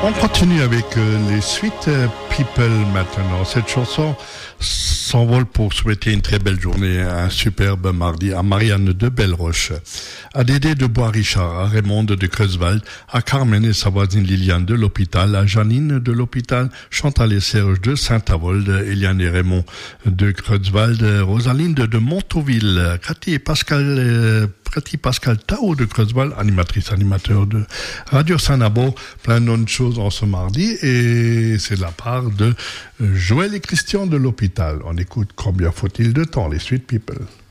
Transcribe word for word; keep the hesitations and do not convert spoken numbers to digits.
On continue avec euh, les Sweet People maintenant. Cette chanson s'envole pour souhaiter une très belle journée, un superbe mardi à Marianne de Belleroche, à Dédé de Bois-Richard, à Raymond de Creuswald, à Carmen et sa voisine Liliane de l'hôpital, à Janine de l'hôpital, Chantal et Serge de Saint-Avold, Eliane et Raymond de Creuswald, Rosalinde de Montauville, Cathy et Pascal euh, Cathy Pascal Tao de Creuswald, animatrice, animateur de Radio Saint-Nabo, plein d'autres choses en ce mardi, et c'est de la part de Joël et Christian de l'hôpital. On écoute Combien faut-il de temps, les Sweet People.